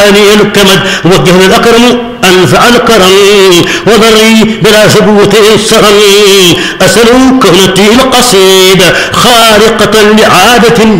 أني الكمد وجه الأكرم أنفع الكرم وضري بلا ثبوت السرم أسأل كونتي القصيدة خارقة لعادة